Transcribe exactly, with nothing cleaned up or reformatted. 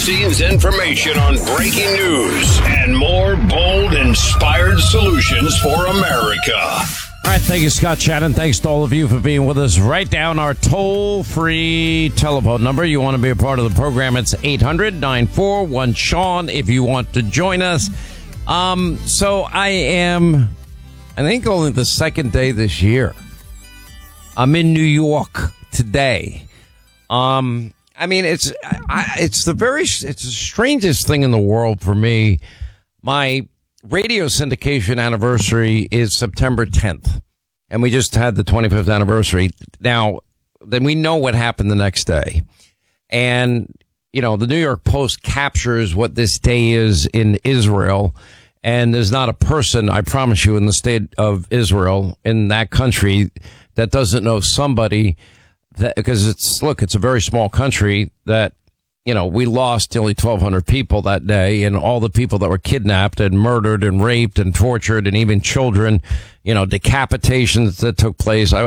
behind-the-scenes information on breaking news and more bold, inspired solutions for America. All right, thank you, Scott Shannon. Thanks to all of you for being with us. Write down our toll-free telephone number. You want to be a part of the program, it's eight hundred, nine four one, Sean if you want to join us. Um, so I am, I think, only the second day this year. I'm in New York today. Um, I mean, it's I, it's the very it's the strangest thing in the world for me. My radio syndication anniversary is September tenth, and we just had the twenty-fifth anniversary. Now, then we know what happened the next day, and you know the New York Post captures what this day is in Israel, and there's not a person, I promise you, in the state of Israel, in that country, that doesn't know somebody. That, because it's, look, it's a very small country that, you know, we lost nearly twelve hundred people that day, and all the people that were kidnapped and murdered and raped and tortured, and even children, you know, decapitations that took place. I,